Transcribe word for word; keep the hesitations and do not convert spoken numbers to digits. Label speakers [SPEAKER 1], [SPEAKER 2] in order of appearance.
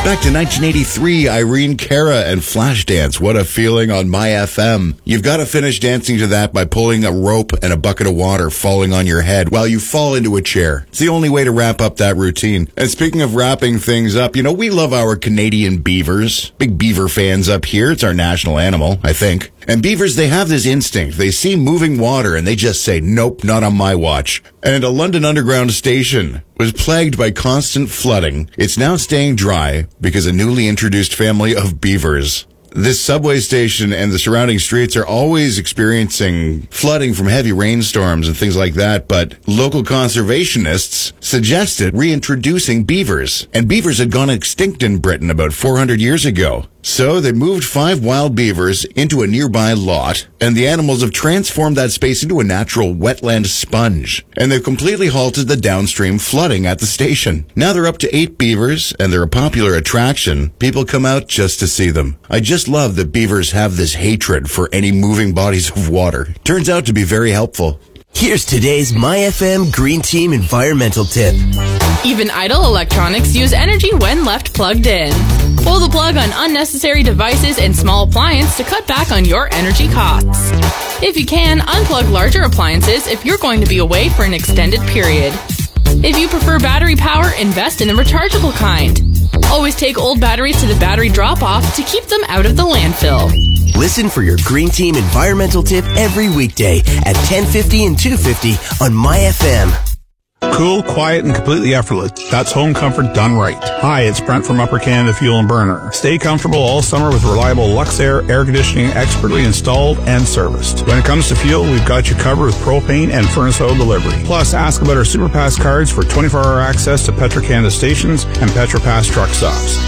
[SPEAKER 1] Back to nineteen eighty-three, Irene Cara and Flashdance. What a feeling on My F M. You've got to finish dancing to that by pulling a rope and a bucket of water falling on your head while you fall into a chair. It's the only way to wrap up that routine. And speaking of wrapping things up, you know, we love our Canadian beavers. Big beaver fans up here. It's our national animal, I think. And beavers, they have this instinct. They see moving water and they just say, nope, not on my watch. And a London Underground station was plagued by constant flooding. It's now staying dry because a newly introduced family of beavers. This subway station and the surrounding streets are always experiencing flooding from heavy rainstorms and things like that, but local conservationists suggested reintroducing beavers. And beavers had gone extinct in Britain about four hundred years ago. So they moved five wild beavers into a nearby lot, and the animals have transformed that space into a natural wetland sponge. And they've completely halted the downstream flooding at the station. Now they're up to eight beavers, and they're a popular attraction. People come out just to see them. I just love that beavers have this hatred for any moving bodies of water. Turns out to be very helpful.
[SPEAKER 2] Here's today's My F M Green Team environmental tip.
[SPEAKER 3] Even idle electronics use energy when left plugged in. Pull the plug on unnecessary devices and small appliances to cut back on your energy costs. If you can, unplug larger appliances if you're going to be away for an extended period. If you prefer battery power, invest in the rechargeable kind. Always take old batteries to the battery drop-off to keep them out of the landfill.
[SPEAKER 2] Listen for your Green Team environmental tip every weekday at ten fifty and two fifty on My F M.
[SPEAKER 4] Cool, quiet, and completely effortless. That's home comfort done right. Hi, it's Brent from Upper Canada Fuel and Burner. Stay comfortable all summer with reliable Luxair air conditioning expertly installed and serviced. When it comes to fuel, we've got you covered with propane and furnace oil delivery. Plus, ask about our SuperPass cards for twenty-four hour access to Petro-Canada stations and PetroPass truck stops.